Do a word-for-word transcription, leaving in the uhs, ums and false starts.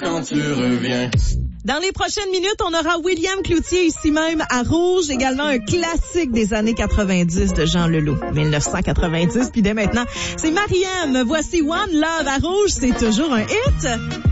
quand tu reviens. Dans les prochaines minutes, on aura William Cloutier ici même à Rouge, également un classique des années quatre-vingt-dix de Jean Leloup, dix-neuf cent quatre-vingt-dix. Puis dès maintenant, c'est Mariam. Voici One Love à Rouge, c'est toujours un hit.